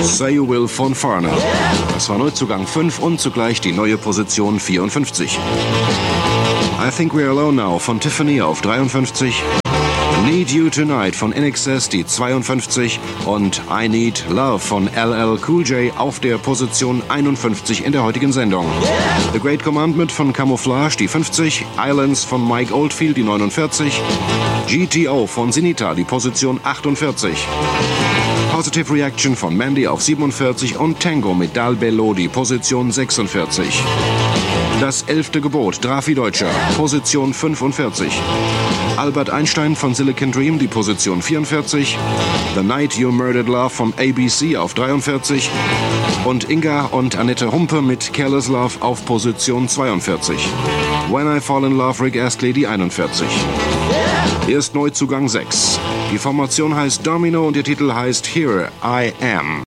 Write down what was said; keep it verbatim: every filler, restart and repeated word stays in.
Say You Will von Foreigner. Das war Neuzugang fünf und zugleich die neue Position vierundfünfzig. I Think We're Alone Now von Tiffany auf dreiundfünfzig. Need You Tonight von I N X S, die zweiundfünfzig, und I Need Love von L L Cool J auf der Position einundfünfzig in der heutigen Sendung. The Great Commandment von Camouflage, die fünfzig, Islands von Mike Oldfield, die neunundvierzig, G T O von Sinita, die Position achtundvierzig, Positive Reaction von Mandy auf siebenundvierzig und Tango mit Dal Bello, die Position sechsundvierzig. Das elfte Gebot, Drafi Deutscher, Position fünfundvierzig. Albert Einstein von Silicon Dream, die Position vierundvierzig. The Night You Murdered Love von A B C auf dreiundvierzig. Und Inga und Annette Humpe mit Careless Love auf Position zweiundvierzig. When I Fall in Love, Rick Astley, die einundvierzig. Erst Neuzugang sechs. Die Formation heißt Domino und der Titel heißt Here I Am.